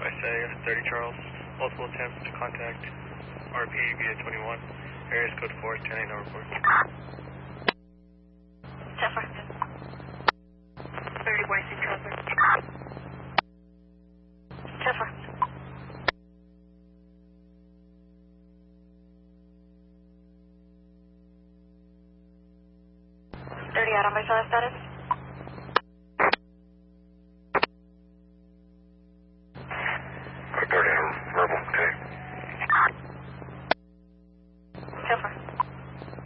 I say 30 Charles. Multiple attempts to contact RP via 21. Areas code 4, 10 no report. Zephyr. 30 Washington Trooper. Zephyr. 30 out on my status.